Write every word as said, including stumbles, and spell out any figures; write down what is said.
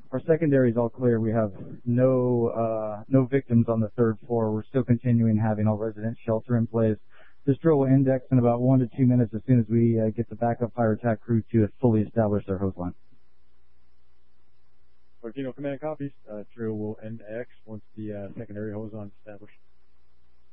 our secondary is all clear. We have no uh, no victims on the third floor. We're still continuing having our resident shelter in place. This drill will index in about one to two minutes as soon as we uh, get the backup fire attack crew to fully establish their hose line. Fortino Command copies. Uh, drill will index once the uh, secondary hose line is established.